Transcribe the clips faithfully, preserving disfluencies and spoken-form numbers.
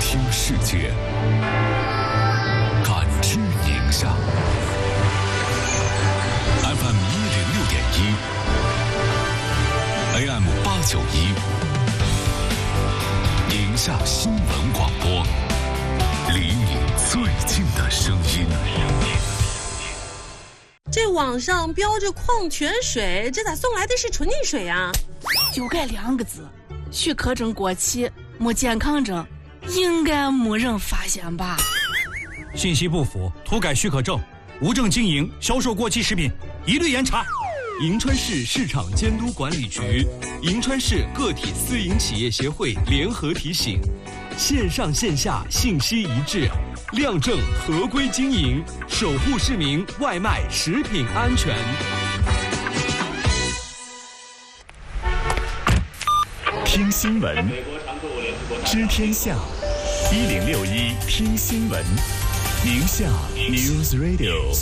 听世界，感知宁夏。F M 一零六点一 ，A M 八九一，宁夏新闻广播，离你最近的声音。 这网上标着矿泉水，这咋送来的是纯净水啊？ 就该两个字，许可证过期，没健康证，应该没人发现吧？ 信息不符，涂改许可证，无证经营、销售过期食品，一律严查。 银川市市场监督管理局、银川市个体私营企业协会联合提醒：线上线下信息一致，亮证合规经营，守护市民外卖食品安全。 听新闻，知天下，一零六一听新闻，宁夏 News Radio。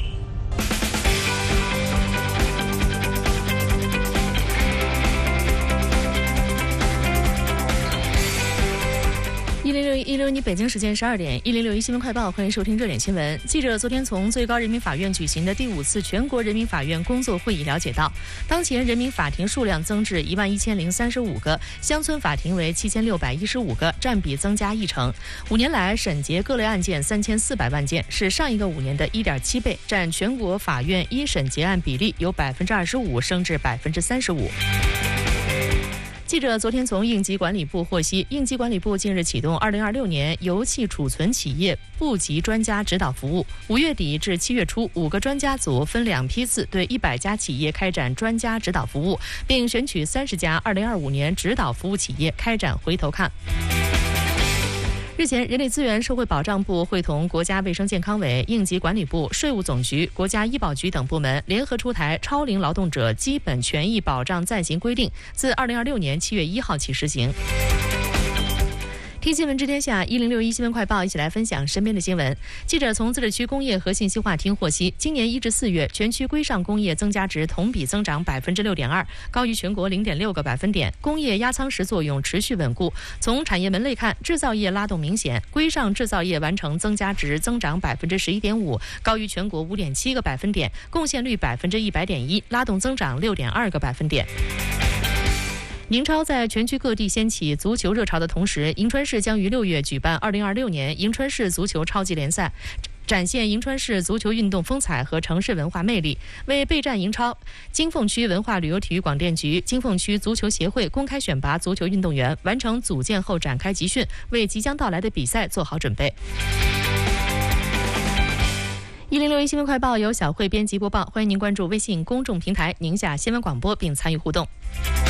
一零六一一六你北京时间十二点，一零六一新闻快报，欢迎收听热点新闻。记者昨天从最高人民法院举行的第五次全国人民法院工作会议了解到，当前人民法庭数量增至一万一千零三十五个，乡村法庭为七千六百一十五个，占比增加一成。五年来审结各类案件三千四百万件，是上一个五年的一点七倍，占全国法院一审结案比例由百分之二十五升至百分之三十五。记者昨天从应急管理部获悉，应急管理部近日启动二零二六年油气储存企业部级专家指导服务，五月底至七月初，五个专家组分两批次对一百家企业开展专家指导服务，并选取三十家二零二五年指导服务企业开展回头看。日前，人力资源社会保障部会同国家卫生健康委、应急管理部、税务总局、国家医保局等部门联合出台《超龄劳动者基本权益保障暂行规定》，自二零二六年七月一号起施行。听新闻知天下，一零六一新闻快报，一起来分享身边的新闻。记者从自治区工业和信息化厅获悉，今年一至四月，全区规上工业增加值同比增长百分之六点二，高于全国零点六个百分点。工业压舱石作用持续稳固。从产业门类看，制造业拉动明显，规上制造业完成增加值增长百分之十一点五，高于全国五点七个百分点，贡献率百分之一百点一，拉动增长六点二个百分点。宁超在全区各地掀起足球热潮的同时，银川市将于六月举办二零二六年银川市足球超级联赛，展现银川市足球运动风采和城市文化魅力。为备战银超，金凤区文化旅游体育广电局、金凤区足球协会公开选拔足球运动员，完成组建后展开集训，为即将到来的比赛做好准备。一零六一新闻快报由小慧编辑播报，欢迎您关注微信公众平台宁夏新闻广播并参与互动。